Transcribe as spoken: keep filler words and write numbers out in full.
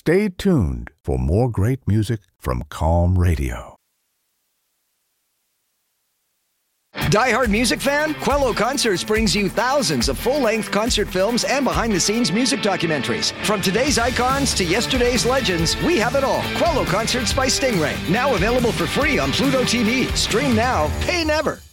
Stay tuned for more great music from Calm Radio. Die Hard music fan? Quello Concerts brings you thousands of full-length concert films and behind-the-scenes music documentaries. From today's icons to yesterday's legends, we have it all. Quello Concerts by Stingray. Now available for free on Pluto T V. Stream now, pay never.